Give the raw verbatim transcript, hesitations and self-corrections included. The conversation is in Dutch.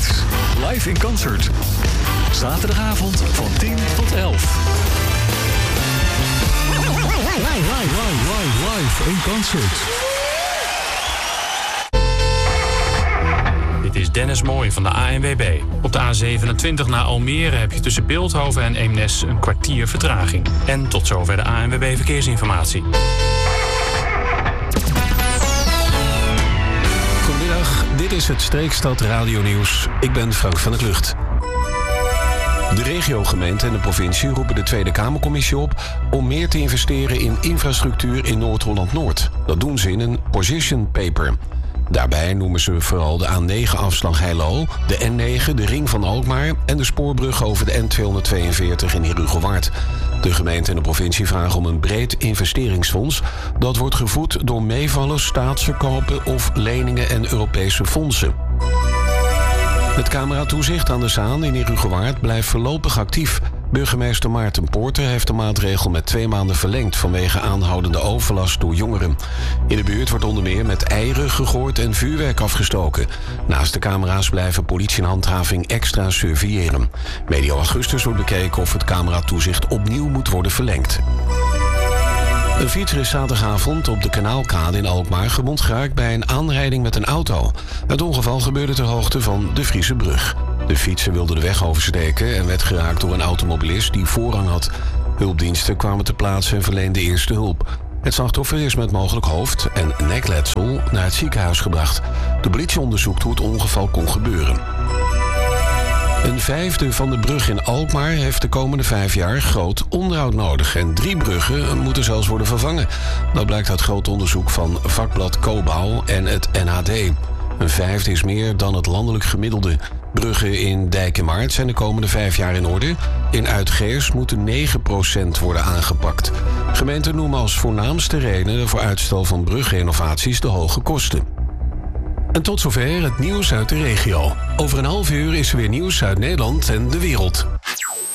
Beats. Live in concert. Zaterdagavond van tien tot elf. Live, live, live, live in concert. Dit is Dennis Mooij van de A N W B. Op de A zevenentwintig naar Almere heb je tussen Bilthoven en Eemnes een kwartier vertraging. En tot zover de A N W B Verkeersinformatie. Goedemiddag, dit is het Streekstad Radio Nieuws. Ik ben Frank van der Klucht. De regiogemeente en de provincie roepen de Tweede Kamercommissie op om meer te investeren in infrastructuur in Noord-Holland-Noord. Dat doen ze in een position paper. Daarbij noemen ze vooral de A negen afslag Heilo, de N negen, de Ring van Alkmaar en de spoorbrug over de N tweehonderdtweeënveertig in Herugewaard. De gemeente en de provincie vragen om een breed investeringsfonds. Dat wordt gevoed door meevallers, staatsverkopen of leningen en Europese fondsen. Het cameratoezicht aan de Zaan in Herugewaard blijft voorlopig actief. Burgemeester Maarten Poorter heeft de maatregel met twee maanden verlengd vanwege aanhoudende overlast door jongeren. In de buurt wordt onder meer met eieren gegooid en vuurwerk afgestoken. Naast de camera's blijven politie en handhaving extra surveilleren. Medio augustus wordt bekeken of het cameratoezicht opnieuw moet worden verlengd. Een fietser is zaterdagavond op de Kanaalkade in Alkmaar gewond geraakt bij een aanrijding met een auto. Het ongeval gebeurde ter hoogte van de Friese Brug. De fietser wilde de weg oversteken en werd geraakt door een automobilist die voorrang had. Hulpdiensten kwamen ter plaatse en verleenden eerste hulp. Het slachtoffer is met mogelijk hoofd- en nekletsel naar het ziekenhuis gebracht. De politie onderzoekt hoe het ongeval kon gebeuren. Een vijfde van de brug in Alkmaar heeft de komende vijf jaar groot onderhoud nodig. En drie bruggen moeten zelfs worden vervangen. Dat blijkt uit groot onderzoek van vakblad Cobouw en het N H D. Een vijfde is meer dan het landelijk gemiddelde. Bruggen in Dijk en Maart zijn de komende vijf jaar in orde. In Uitgeers moeten negen procent worden aangepakt. Gemeenten noemen als voornaamste reden voor uitstel van brugrenovaties de hoge kosten. En tot zover het nieuws uit de regio. Over een half uur is er weer nieuws uit Nederland en de wereld.